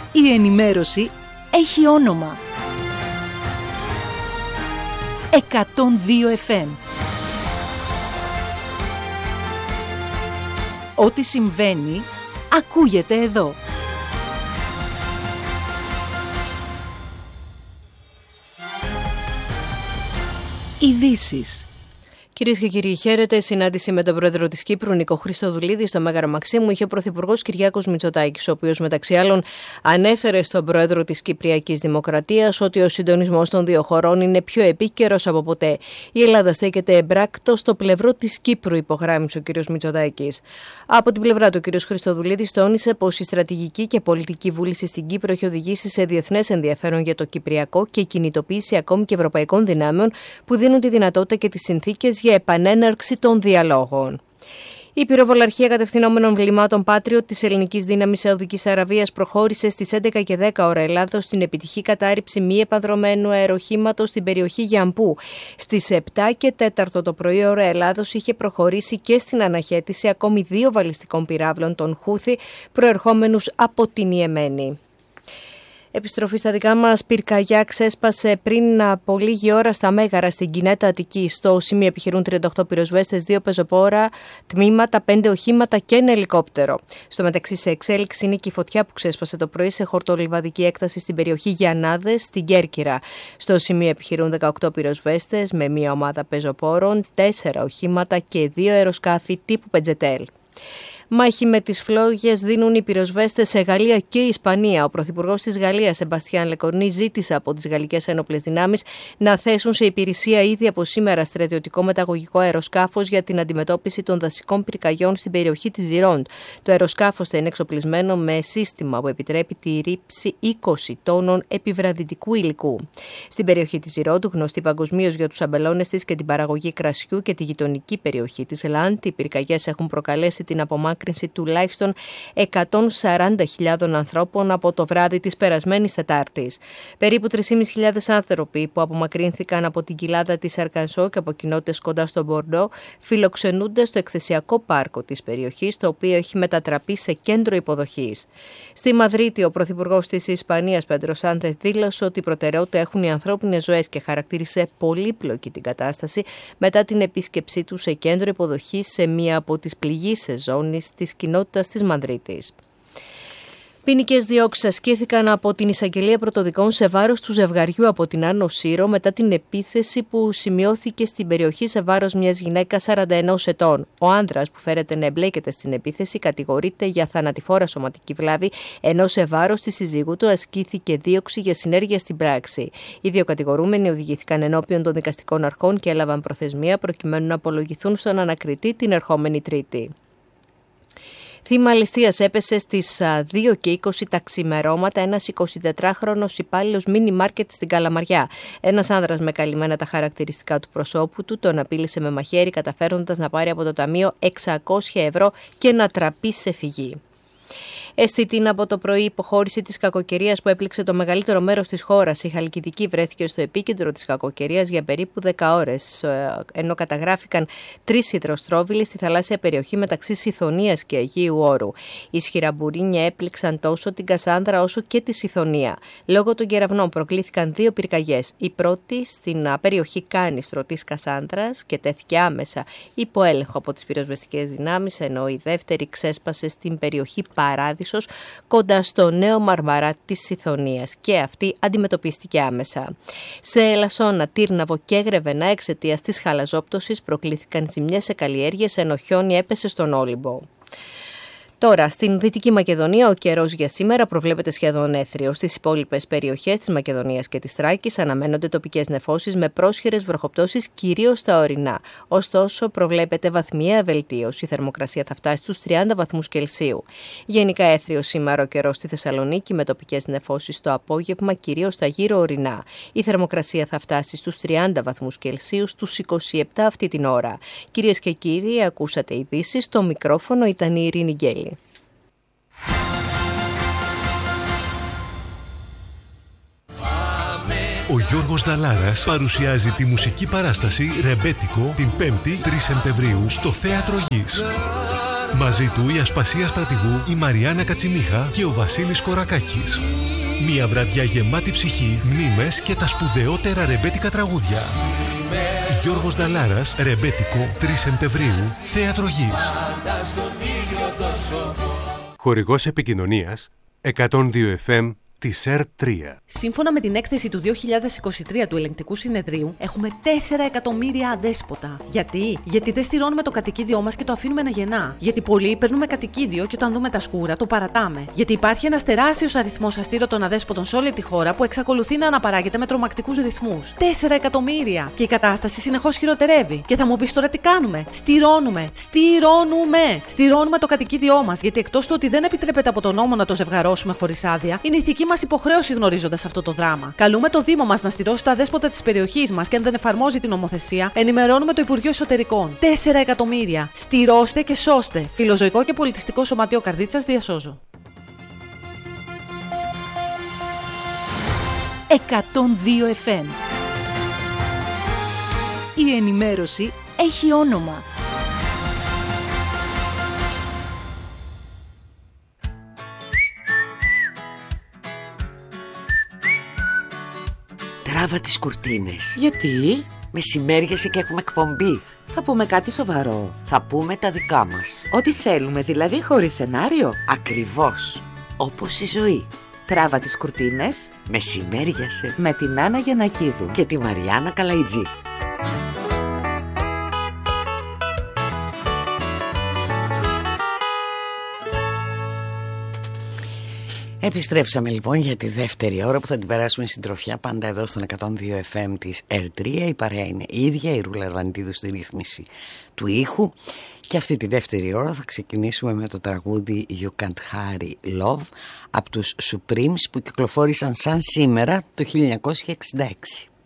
Η ενημέρωση έχει όνομα. 102 FM. Ό,τι συμβαίνει, ακούγεται εδώ. Ειδήσεις. Κυρίες και κύριοι, χαίρετε. Συνάντηση με τον πρόεδρο της Κύπρου, Νίκο Χριστοδουλίδη, στο Μέγαρο Μαξίμου είχε ο πρωθυπουργός Κυριάκος Μητσοτάκης, ο οποίος μεταξύ άλλων ανέφερε στον πρόεδρο της Κυπριακής Δημοκρατίας ότι ο συντονισμός των δύο χωρών είναι πιο επίκαιρος από ποτέ. Η Ελλάδα στέκεται εμπράκτος στο πλευρό της Κύπρου, υπογράμμισε ο κ. Μητσοτάκης. Από την πλευρά του, ο κ. Χριστοδουλίδης τόνισε πως η στρατηγική και πολιτική βούληση στην Κύπρο έχει οδηγήσει σε διεθνές ενδιαφέρον για το Κυπριακό και κινητοποίηση ακόμη και ευρωπαϊκών δυνάμεων που δίνουν τη δυνατότητα και τις συνθήκες για επανέναρξη των διαλόγων. Η πυροβολαρχία κατευθυνόμενων βλημάτων Patriot της ελληνικής δύναμης Σαουδικής Αραβίας προχώρησε στις 11 και 10 ώρα Ελλάδος στην επιτυχή κατάρριψη μη επανδρωμένου αεροχήματος στην περιοχή Γιαμπού. Στις 7 και 4 το πρωί ώρα Ελλάδος είχε προχωρήσει και στην αναχέτηση ακόμη 2 βαλιστικών πυράβλων των Χούθη προερχόμενους από την Ιεμένη. Επιστροφή στα δικά μας, πυρκαγιά ξέσπασε πριν από λίγη ώρα στα Μέγαρα στην Κινέτα Αττική. Στο σημείο επιχειρούν 38 πυροσβέστες, 2 πεζοπόρα, τμήματα, 5 οχήματα και ένα ελικόπτερο. Στο μεταξύ, σε εξέλιξη είναι και η φωτιά που ξέσπασε το πρωί σε χορτολιβαδική έκταση στην περιοχή Γιαννάδες, στην Κέρκυρα. Στο σημείο επιχειρούν 18 πυροσβέστες με μία ομάδα πεζοπόρων, 4 οχήματα και 2 αεροσκάφη τύπου Πετζετέλ. Μάχη με τις φλόγες δίνουν οι πυροσβέστες σε Γαλλία και Ισπανία. Ο πρωθυπουργός της Γαλλίας, Σεμπαστιάν Λεκορνή, ζήτησε από τις γαλλικές ένοπλες δυνάμεις να θέσουν σε υπηρεσία ήδη από σήμερα στρατιωτικό μεταγωγικό αεροσκάφος για την αντιμετώπιση των δασικών πυρκαγιών στην περιοχή της Ζιρόντ. Το αεροσκάφος θα είναι εξοπλισμένο με σύστημα που επιτρέπει τη ρήψη 20 τόνων επιβραδυτικού υλικού. Στην περιοχή της Ζιρόντ, γνωστή παγκοσμίως για τους αμπελώνες της και την παραγωγή κρασιού και τη γειτονική περιοχή της Λάντ, οι πυρκαγιές έχουν προκαλέσει την απομάκρυνση τουλάχιστον 140.000 ανθρώπων από το βράδυ της περασμένης Τετάρτης. Περίπου 3.500 άνθρωποι που απομακρύνθηκαν από την κοιλάδα της Αρκανσό και από κοινότητες κοντά στο Μπορντό φιλοξενούνται στο εκθεσιακό πάρκο της περιοχής, το οποίο έχει μετατραπεί σε κέντρο υποδοχής. Στη Μαδρίτη, ο πρωθυπουργός της Ισπανίας, Πέντρο Σάντσεθ, δήλωσε ότι προτεραιότητα έχουν οι ανθρώπινες ζωές και χαρακτήρισε πολύπλοκη την κατάσταση μετά την επίσκεψή του σε κέντρο υποδοχής σε μία από τις πληγείσες ζώνες της κοινότητας της Μαδρίτης. Ποινικές διώξεις ασκήθηκαν από την Εισαγγελία Πρωτοδικών σε βάρος του ζευγαριού από την Άνω Σύρο μετά την επίθεση που σημειώθηκε στην περιοχή σε βάρος μιας γυναίκας 41 ετών. Ο άνδρας που φέρεται να εμπλέκεται στην επίθεση κατηγορείται για θανατηφόρα σωματική βλάβη, ενώ σε βάρος της συζύγου του ασκήθηκε δίωξη για συνέργεια στην πράξη. Οι δύο κατηγορούμενοι οδηγήθηκαν ενώπιον των δικαστικών αρχών και έλαβαν προθεσμία προκειμένου να απολογηθούν στον ανακριτή την ερχόμενη Τρίτη. Θύμα ληστείας έπεσε στις 2 και 20 τα ξημερώματα ένας 24χρονος υπάλληλος μίνι μάρκετ στην Καλαμαριά. Ένας άνδρας με καλυμμένα τα χαρακτηριστικά του προσώπου του τον απείλησε με μαχαίρι, καταφέροντας να πάρει από το ταμείο 600 ευρώ και να τραπεί σε φυγή. Αισθητή από το πρωί υποχώρηση της κακοκαιρίας που έπληξε το μεγαλύτερο μέρος της χώρας. Η Χαλκιδική βρέθηκε στο επίκεντρο της κακοκαιρίας για περίπου 10 ώρες, ενώ καταγράφηκαν 3 υδροστρόβιλοι στη θαλάσσια περιοχή μεταξύ Σιθωνίας και Αιγαίου Όρου. Ισχυρά μπουρίνια έπληξαν τόσο την Κασάνδρα όσο και τη Σιθωνία. Λόγω των κεραυνών προκλήθηκαν 2 πυρκαγιές. Η πρώτη στην περιοχή Κάνιστρο της Κασάνδρας και τέθηκε άμεσα υπό έλεγχο από τις πυροσβεστικές δυνάμεις, ενώ η δεύτερη ξέσπασε στην περιοχή Παράδεισος κοντά στο νέο Μαρμαρά της Σιθωνίας και αυτή αντιμετωπίστηκε άμεσα. Σε Ελασσόνα, Τύρναβο και Γρεβενά εξαιτίας της χαλαζόπτωσης προκλήθηκαν ζημιές σε καλλιέργειες, ενώ χιόνι έπεσε στον Όλυμπο. Τώρα, στην Δυτική Μακεδονία, ο καιρός για σήμερα προβλέπεται σχεδόν έθριος. Στις υπόλοιπες περιοχές της Μακεδονίας και της Θράκης αναμένονται τοπικές νεφώσεις με πρόσχερες βροχοπτώσεις, κυρίως στα ορεινά. Ωστόσο, προβλέπεται βαθμιαία βελτίωση. Η θερμοκρασία θα φτάσει στους 30 βαθμούς Κελσίου. Γενικά έθριος σήμερα ο καιρός στη Θεσσαλονίκη με τοπικές νεφώσεις το απόγευμα, κυρίως στα γύρω ορεινά. Η θερμοκρασία θα φτάσει στους 30 βαθμούς Κελσίου, στους 27 αυτή την ώρα. Κυρίες και κύριοι, ακούσατε ειδήσεις. Στο μικρόφωνο ήταν η Ειρήνη Γκέλη. Ο Γιώργος Δαλάρας παρουσιάζει τη μουσική παράσταση «Ρεμπέτικο» την 5η 3 Σεπτεμβρίου στο Θέατρο Γης. Μαζί του η Ασπασία Στρατηγού, η Μαριάννα Κατσιμίχα και ο Βασίλης Κορακάκης. Μια βραδιά γεμάτη ψυχή, μνήμες και τα σπουδαιότερα ρεμπέτικα τραγούδια. Γιώργος Νταλάρας, ρεμπέτικο, 3 Σεπτεμβρίου, Θέατρο Γης. Χορηγός επικοινωνίας 102 FM της ΕΡΤ3. Σύμφωνα με την έκθεση του 2023 του Ελεγκτικού Συνεδρίου, έχουμε 4 εκατομμύρια αδέσποτα. Γιατί δεν στηρώνουμε το κατοικίδιό μας και το αφήνουμε να γεννά. Γιατί πολλοί παίρνουμε κατοικίδιο και όταν δούμε τα σκούρα το παρατάμε. Γιατί υπάρχει ένας τεράστιος αριθμός αστήρωτων αδέσποτων σε όλη τη χώρα που εξακολουθεί να αναπαράγεται με τρομακτικούς ρυθμούς. 4 εκατομμύρια! Και η κατάσταση συνεχώς χειροτερεύει. Και θα μου πεις τώρα τι κάνουμε. Στηρώνουμε το κατοικίδιό μας. Γιατί εκτός του ότι δεν επιτρέπεται από τον νόμο να το ζευγαρώσουμε χωρίς άδεια, είναι ηθική μας υποχρέωση γνωρίζοντας αυτό το δράμα. Καλούμε το Δήμο μας να στηρώσει τα δέσποτα της περιοχής μας και αν δεν εφαρμόζει την νομοθεσία, ενημερώνουμε το Υπουργείο Εσωτερικών. 4 εκατομμύρια! Στηρώστε και σώστε! Φιλοζωικό και Πολιτιστικό Σωματείο Καρδίτσας, διασώζω. 102 FM. Η ενημέρωση έχει όνομα. Τράβα τις κουρτίνες. Γιατί? Μεσημέριασε και έχουμε εκπομπή. Θα πούμε κάτι σοβαρό. Θα πούμε τα δικά μας. Ό,τι θέλουμε, δηλαδή χωρίς σενάριο. Ακριβώς. Όπως η ζωή. Τράβα τις κουρτίνες. Μεσημέριασε. Με την Άννα Γιαννακίδου. Και τη Μαριάννα Καλαϊτζή. Επιστρέψαμε λοιπόν για τη δεύτερη ώρα που θα την περάσουμε συντροφιά πάντα εδώ στον 102 FM της ΕΡΤ3. Η παρέα είναι η ίδια, η Ρούλα Αρβανιτίδου στη ρύθμιση του ήχου. Και αυτή τη δεύτερη ώρα θα ξεκινήσουμε με το τραγούδι You Can't Hurry Love από τους Supremes που κυκλοφόρησαν σαν σήμερα το 1966.